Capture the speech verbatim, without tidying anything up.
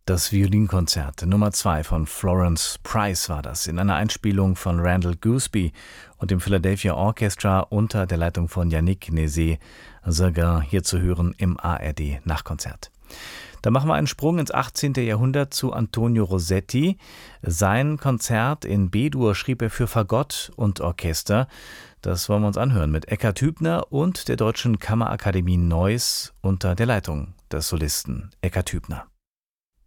Das Violinkonzert Nummer zwei von Florence Price war das, in einer Einspielung von Randall Gooseby und dem Philadelphia Orchestra unter der Leitung von Yannick Nézet-Séguin, hier zu hören im A R D-Nachkonzert. Da machen wir einen Sprung ins achtzehnten Jahrhundert zu Antonio Rossetti. Sein Konzert in B-Dur schrieb er für Fagott und Orchester. Das wollen wir uns anhören mit Eckhard Hübner und der Deutschen Kammerakademie Neuss unter der Leitung des Solisten Eckhard Hübner.